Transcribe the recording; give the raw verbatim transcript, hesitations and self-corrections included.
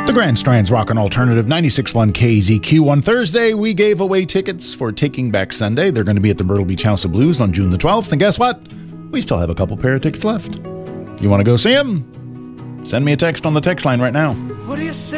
The Grand Strands Rock and Alternative ninety-six point one K Z Q. On Thursday, we gave away tickets for Taking Back Sunday. They're going to be at the Myrtle Beach House of Blues on June the twelfth. And guess what? We still have a couple pair of tickets left. You want to go see them? Send me a text on the text line right now. What do you say?